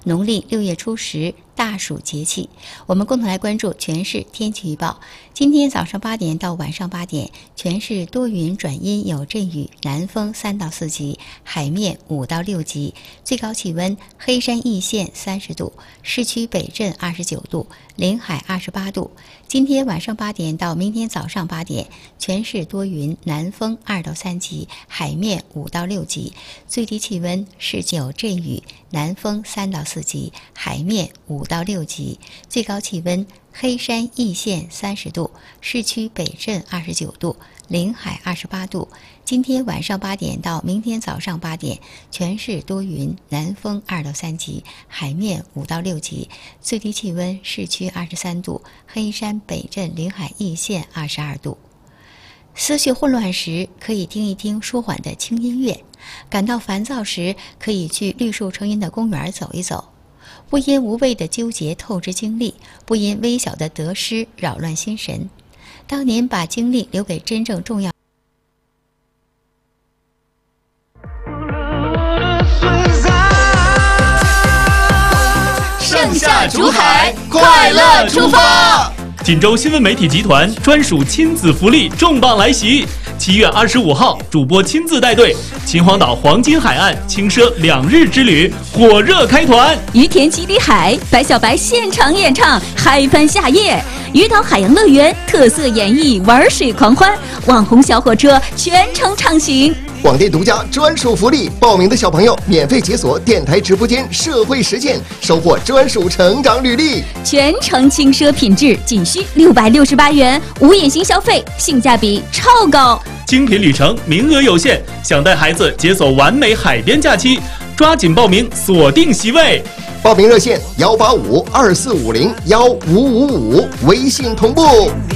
农历6月初10，大暑节气。我们共同来关注全市天气预报。今天早上8点到晚上8点，全市多云转阴有阵雨，南风3到4级，海面5到6级，最高气温黑山易县30度，市区北镇29度，临海28度。今天晚上8点到明天早上8点，全市多云，南风2到3级，海面5到6级，最低气温市区有阵雨，南风3到4级，海面5到6级，最高气温黑山易县30度，市区北镇29度，临海28度。今天晚上8点到明天早上8点，全市多云，南风2到3级，海面5到6级，最低气温市区23度，黑山北镇临海易县22度。思绪混乱时，可以听一听舒缓的轻音乐；感到烦躁时，可以去绿树成荫的公园走一走。不因无谓的纠结透支精力，不因微小的得失扰乱心神。当您把精力留给真正重要盛夏竹海，快乐出发！ 锦州新闻媒体集团专属亲子福利重磅来袭！7月25号，主播亲自带队，秦皇岛黄金海岸轻奢2日之旅火热开团。 于田基里海，白小白现场演唱，嗨翻夏夜。渔岛海洋乐园特色演绎玩水狂欢，网红小火车全程畅行。 广电独家专属福利，报名的小朋友免费解锁电台直播间社会实践，收获专属成长履历。 全程轻奢品质，仅需668元，无隐形消费，性价比超高。 精品旅程名额有限，想带孩子解锁完美海边假期，抓紧报名，锁定席位。 报名热线18524501555，微信同步。